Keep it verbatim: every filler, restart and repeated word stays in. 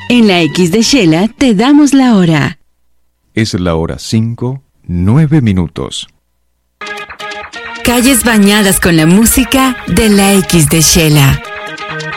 En la X de Shela te damos la hora. Es la hora cinco, nueve minutos. Calles bañadas con la música de la X de Shela.